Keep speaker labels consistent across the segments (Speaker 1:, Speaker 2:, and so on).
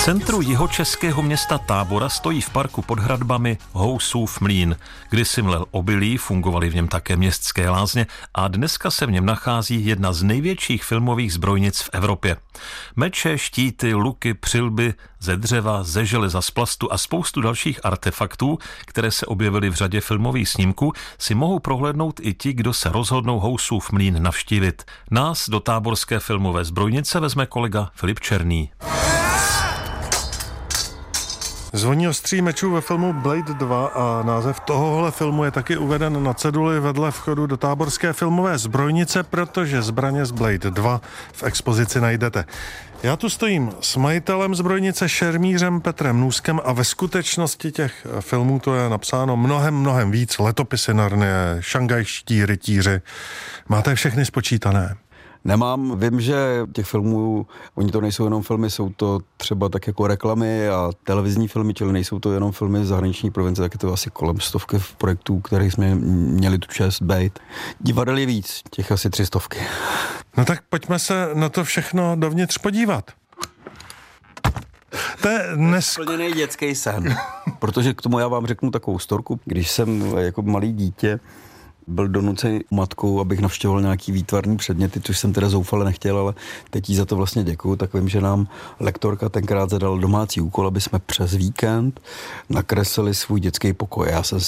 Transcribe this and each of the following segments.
Speaker 1: centru jihočeského města Tábora stojí v parku pod hradbami Housův mlýn. Kdysi mlel obilí, fungovaly v něm také městské lázně a dneska se v něm nachází jedna z největších filmových zbrojnic v Evropě. Meče, štíty, luky, přilby ze dřeva, ze železa, z plastu a spoustu dalších artefaktů, které se objevily v řadě filmových snímků, si mohou prohlédnout i ti, kdo se rozhodnou Housův mlýn navštívit. Nás do táborské filmové zbrojnice vezme kolega Filip Černý.
Speaker 2: Zvoní ostří mečů ve filmu Blade 2 a název tohohle filmu je taky uveden na ceduli vedle vchodu do táborské filmové zbrojnice, protože zbraně z Blade 2 v expozici najdete. Já tu stojím s majitelem zbrojnice šermířem Petrem Nůskem a ve skutečnosti těch filmů to je napsáno mnohem víc. Letopisy Narnie, šangajští rytíři. Máte je všechny spočítané?
Speaker 3: Nemám, vím, že těch filmů, oni to nejsou jenom filmy, jsou to třeba tak jako reklamy a televizní filmy, čili nejsou to jenom filmy z zahraniční province, tak je to asi kolem 100 projektů, kterých jsme měli tu čest být. Divadel je víc, těch asi 300.
Speaker 2: No tak pojďme se na to všechno dovnitř podívat. To je
Speaker 3: splněný dětský sen, protože k tomu já vám řeknu takovou storku, když jsem jako malý dítě byl donucen matkou, abych navštěvoval nějaký výtvarný předměty, což jsem teda zoufale nechtěl, ale teď jí za to vlastně děkuju, tak vím, že nám lektorka tenkrát zadala domácí úkol, aby jsme přes víkend nakreslili svůj dětský pokoj. Já jsem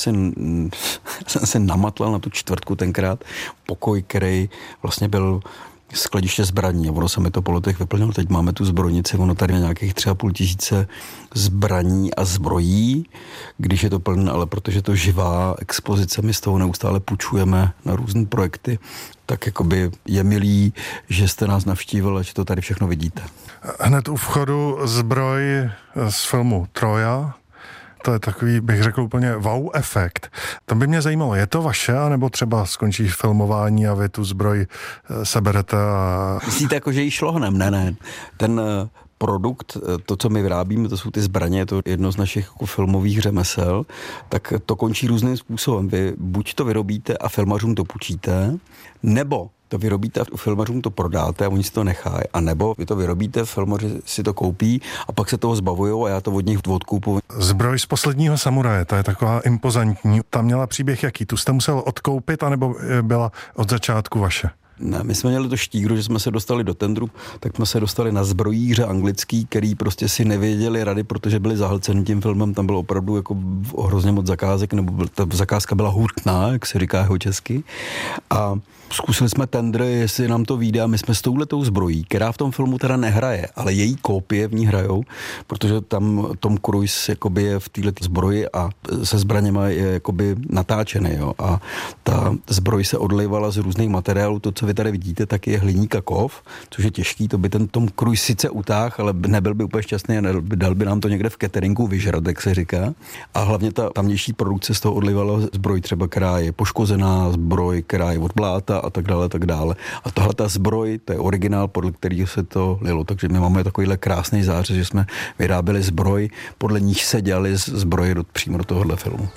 Speaker 3: si namatlal na tu čtvrtku tenkrát pokoj, který vlastně byl skladiště zbraní a ono se mi to po letech vyplnilo. Teď máme tu zbrojnici, ono tady je nějakých 3,5 tisíce zbraní a zbrojí, když je to plné, ale protože to živá expozice, my z toho neustále půjčujeme na různé projekty, tak jakoby je milý, že jste nás navštívil a že to tady všechno vidíte.
Speaker 2: Hned u vchodu zbroj z filmu Troja. To je takový, bych řekl, úplně wow efekt. To by mě zajímalo, je to vaše, anebo třeba skončí filmování a vy tu zbroj seberete a...
Speaker 3: Myslíte jako, že jí šlohnem? Ne. Ten produkt, to, co my vyrábíme, to jsou ty zbraně, je to jedno z našich jako filmových řemesel, tak to končí různým způsobem. Vy buď to vyrobíte a filmařům to půjčíte, nebo to vyrobíte a filmařům to prodáte a oni si to nechají, a nebo vy to vyrobíte, filmaři si to koupí a pak se toho zbavujou a já to od nich odkoupu.
Speaker 2: Zbroj z Posledního samuraje, ta je taková impozantní. Ta měla příběh jaký? Tu jste musel odkoupit, anebo byla od začátku vaše?
Speaker 3: Ne, my jsme měli to štígro, že jsme se dostali do tendru, tak jsme se dostali na zbrojíře anglický, který prostě si nevěděli rady, protože byli zahlceni tím filmem, tam bylo opravdu jako hrozně moc zakázek, nebo ta zakázka byla hutná, jak se říká jeho česky. A zkusili jsme tendr, jestli nám to vyjde, a my jsme s touhletou zbrojí, která v tom filmu teda nehraje, ale její kópie v ní hrajou, protože tam Tom Cruise jakoby je v této zbroji a se zbraněma je jakoby natáčený, jo. A ta zbroj se odlivala z různých materiálů, to, co vy tady vidíte, tak je hliník a kov, což je těžký, to by ten Tom Cruise sice utáhl, ale nebyl by úplně šťastný a dal by nám to někde v cateringu vyžrat, jak se říká. A hlavně ta tamnější produkce z toho odlivala zbroj třeba, která je poškozená, zbroj, která je od bláta a tak dále. A tahle ta zbroj, to je originál, podle kterého se to lilo, takže my máme takovýhle krásný zářez, že jsme vyráběli zbroj, podle nich se dělali zbroje přímo do tohohle filmu.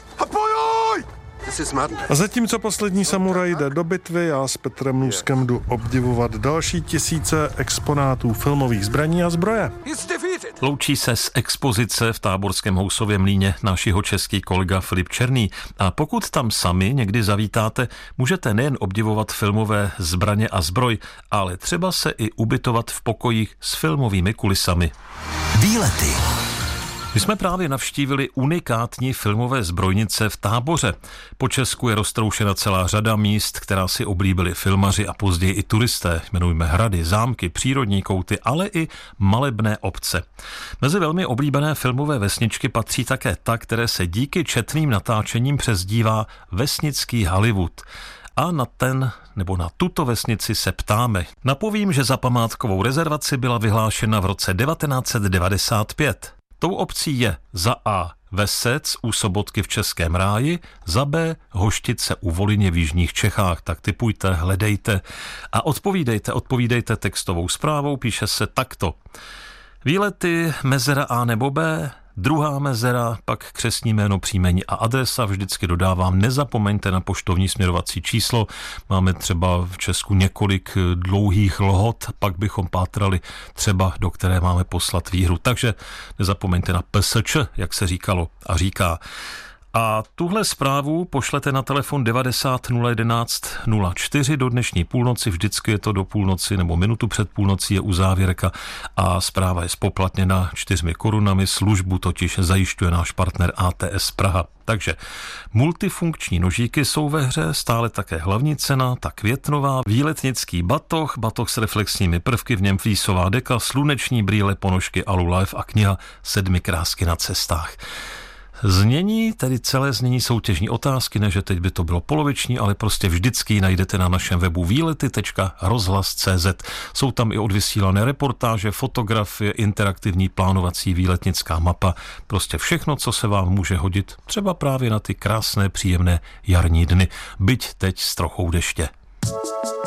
Speaker 2: A zatímco Poslední samuraj jde do bitvy, já s Petrem Nůskem jdu obdivovat další tisíce exponátů filmových zbraní a zbroje.
Speaker 1: Loučí se z expozice v táborském Housově mlýně náš jihočeský kolega Filip Černý. A pokud tam sami někdy zavítáte, můžete nejen obdivovat filmové zbraně a zbroj, ale třeba se i ubytovat v pokojích s filmovými kulisami.
Speaker 4: Výlety.
Speaker 1: My jsme právě navštívili unikátní filmové zbrojnice v Táboře. Po Česku je roztroušena celá řada míst, která si oblíbili filmaři a později i turisté. Jmenujme hrady, zámky, přírodní kouty, ale i malebné obce. Mezi velmi oblíbené filmové vesničky patří také ta, které se díky četným natáčením přezdívá vesnický Hollywood. A na tuto vesnici se ptáme. Napovím, že za památkovou rezervaci byla vyhlášena v roce 1995. Tou obcí je za A Vesec u Sobotky v Českém Ráji, za B Hoštice u Volině v jižních Čechách. Tak tipujte, hledejte a odpovídejte textovou zprávou, píše se takto. Výlety mezera A nebo B, Druhá mezera, pak křestní jméno, příjmení a adresa. Vždycky dodávám, nezapomeňte na poštovní směrovací číslo. Máme třeba v Česku několik dlouhých lhot, pak bychom pátrali třeba, do které máme poslat výhru. Takže nezapomeňte na PSČ, jak se říkalo a říká. A tuhle zprávu pošlete na telefon 90 011 04 do dnešní půlnoci, vždycky je to do půlnoci nebo minutu před půlnocí je uzávěrka a zpráva je spoplatněna 4 korunami, službu totiž zajišťuje náš partner ATS Praha. Takže multifunkční nožíky jsou ve hře, stále také hlavní cena, ta květnová, výletnický batoh s reflexními prvky, v něm flísová deka, sluneční brýle, ponožky Alulife a kniha 7 krásky na cestách. Znění, tedy celé znění soutěžní otázky, ne že teď by to bylo poloviční, ale prostě vždycky ji najdete na našem webu výlety.rozhlas.cz. Jsou tam i odvysílané reportáže, fotografie, interaktivní plánovací výletnická mapa, prostě všechno, co se vám může hodit, třeba právě na ty krásné, příjemné jarní dny, byť teď s trochou deště.